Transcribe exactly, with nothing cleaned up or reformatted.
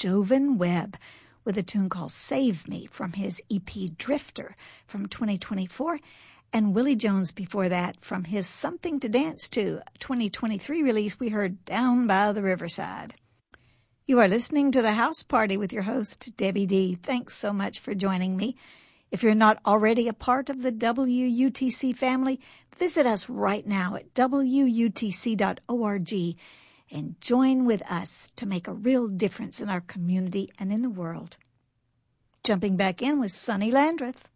Jovan Webb with a tune called Save Me from his E P Drifter from twenty twenty-four, and Willie Jones before that from his Something to Dance To twenty twenty-three release. We heard Down by the Riverside. You are listening to The House Party with your host, Debbie D. Thanks so much for joining me. If you're not already a part of the W U T C family, visit us right now at W U T C dot org and join with us to make a real difference in our community and in the world. Jumping back in with Sonny Landreth.